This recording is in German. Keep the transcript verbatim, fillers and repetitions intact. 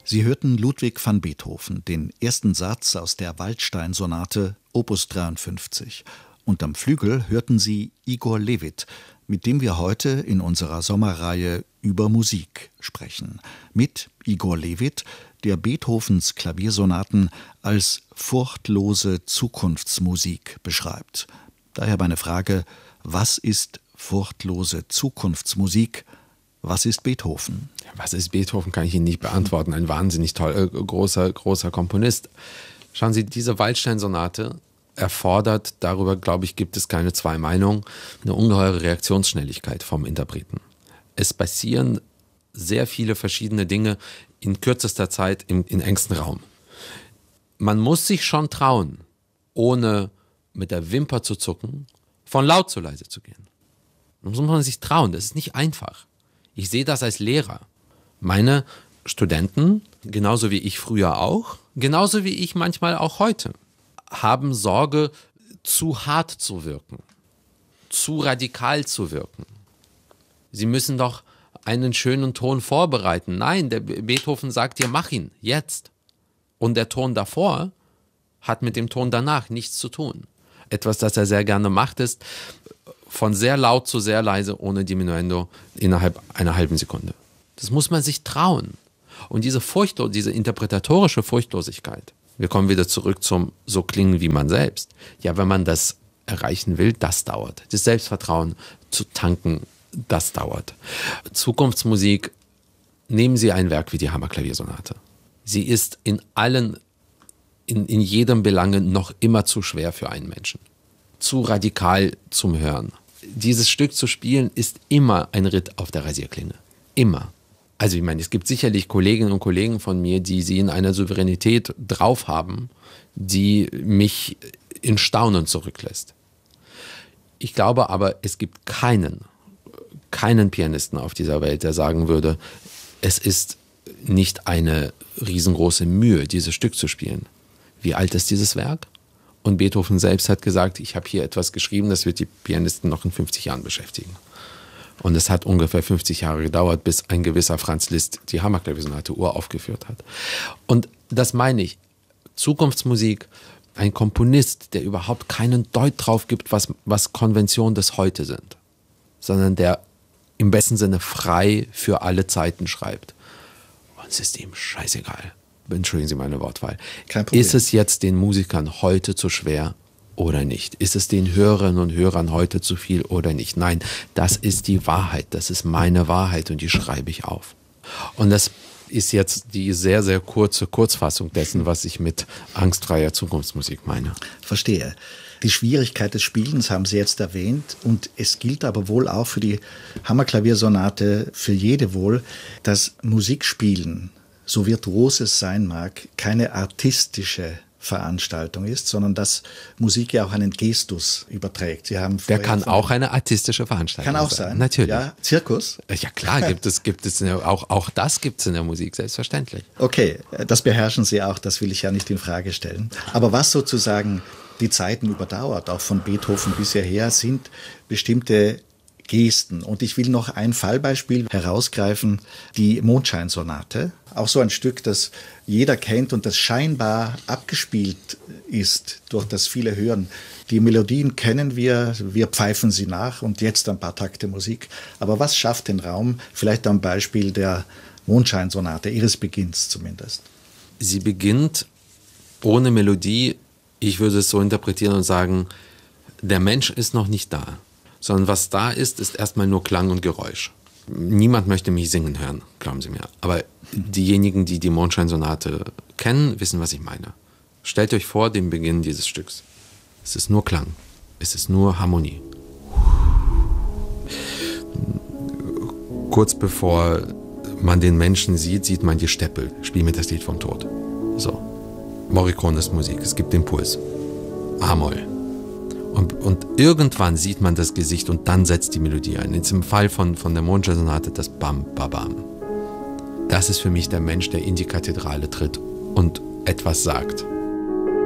Sie hörten Ludwig van Beethoven, den ersten Satz aus der Waldstein-Sonate Opus dreiundfünfzig. Und am Flügel hörten Sie Igor Levit, mit dem wir heute in unserer Sommerreihe über Musik sprechen. Mit Igor Levit, der Beethovens Klaviersonaten als furchtlose Zukunftsmusik beschreibt. Daher meine Frage: Was ist furchtlose Zukunftsmusik? Was ist Beethoven? Was ist Beethoven, kann ich Ihnen nicht beantworten. Ein wahnsinnig toller, großer, großer Komponist. Schauen Sie, diese Waldstein-Sonate erfordert, darüber, glaube ich, gibt es keine zwei Meinungen, eine ungeheure Reaktionsschnelligkeit vom Interpreten. Es passieren sehr viele verschiedene Dinge in kürzester Zeit im, in engstem Raum. Man muss sich schon trauen, ohne mit der Wimper zu zucken, von laut zu leise zu gehen. Das muss man sich trauen, das ist nicht einfach. Ich sehe das als Lehrer. Meine Studenten, genauso wie ich früher auch, genauso wie ich manchmal auch heute, haben Sorge, zu hart zu wirken, zu radikal zu wirken. Sie müssen doch einen schönen Ton vorbereiten. Nein, der Beethoven sagt dir, mach ihn, jetzt. Und der Ton davor hat mit dem Ton danach nichts zu tun. Etwas, das er sehr gerne macht, ist von sehr laut zu sehr leise ohne Diminuendo innerhalb einer halben Sekunde. Das muss man sich trauen. Und diese Furchtlo- diese interpretatorische Furchtlosigkeit, wir kommen wieder zurück zum so klingen wie man selbst. Ja, wenn man das erreichen will, das dauert. Das Selbstvertrauen zu tanken, das dauert. Zukunftsmusik, nehmen Sie ein Werk wie die Hammerklaviersonate. Sie ist in allen, in, in jedem Belange noch immer zu schwer für einen Menschen. Zu radikal zum Hören. Dieses Stück zu spielen ist immer ein Ritt auf der Rasierklinge. Immer. Also ich meine, es gibt sicherlich Kolleginnen und Kollegen von mir, die sie in einer Souveränität drauf haben, die mich in Staunen zurücklässt. Ich glaube aber, es gibt keinen, keinen Pianisten auf dieser Welt, der sagen würde, es ist nicht eine riesengroße Mühe, dieses Stück zu spielen. Wie alt ist dieses Werk? Und Beethoven selbst hat gesagt, ich habe hier etwas geschrieben, das wird die Pianisten noch in fünfzig Jahren beschäftigen. Und es hat ungefähr fünfzig Jahre gedauert, bis ein gewisser Franz Liszt die Hammerklaviersonate uraufgeführt hat. Und das meine ich, Zukunftsmusik, ein Komponist, der überhaupt keinen Deut drauf gibt, was, was Konventionen des Heute sind, sondern der im besten Sinne frei für alle Zeiten schreibt. Und es ist ihm scheißegal. Entschuldigen Sie meine Wortwahl. Kein Problem. Ist es jetzt den Musikern heute zu schwer oder nicht? Ist es den Hörerinnen und Hörern heute zu viel oder nicht? Nein, das ist die Wahrheit. Das ist meine Wahrheit und die schreibe ich auf. Und das ist jetzt die sehr, sehr kurze Kurzfassung dessen, was ich mit angstfreier Zukunftsmusik meine. Verstehe. Die Schwierigkeit des Spielens haben Sie jetzt erwähnt und es gilt aber wohl auch für die Hammerklaviersonate, für jede wohl, dass Musikspielen, so virtuos es sein mag, keine artistische Veranstaltung ist, sondern dass Musik ja auch einen Gestus überträgt. Sie haben Der kann auch eine artistische Veranstaltung sein. Kann auch sein. sein. Natürlich. Ja, Zirkus? Ja klar, gibt es, gibt es in der, auch, auch das gibt es in der Musik, selbstverständlich. Okay, das beherrschen Sie auch, das will ich ja nicht in Frage stellen. Aber was sozusagen die Zeiten überdauert, auch von Beethoven bisher her, sind bestimmte Gesten. Und ich will noch ein Fallbeispiel herausgreifen, die Mondscheinsonate. Auch so ein Stück, das jeder kennt und das scheinbar abgespielt ist durch das viele Hören. Die Melodien kennen wir, wir pfeifen sie nach und jetzt ein paar Takte Musik. Aber was schafft den Raum? Vielleicht am Beispiel der Mondscheinsonate, ihres Beginns zumindest. Sie beginnt ohne Melodie, ich würde es so interpretieren und sagen, der Mensch ist noch nicht da. Sondern was da ist, ist erstmal nur Klang und Geräusch. Niemand möchte mich singen hören, glauben Sie mir. Aber diejenigen, die die Mondscheinsonate kennen, wissen, was ich meine. Stellt euch vor den Beginn dieses Stücks. Es ist nur Klang. Es ist nur Harmonie. Kurz bevor man den Menschen sieht, sieht man die Steppe. Spiel mir das Lied vom Tod. So. Morricones Musik. Es gibt Impuls. A-Moll. Und, und irgendwann sieht man das Gesicht und dann setzt die Melodie ein. Jetzt im Fall von, von der Mondscheinsonate das Bam, Babam. Das ist für mich der Mensch, der in die Kathedrale tritt und etwas sagt.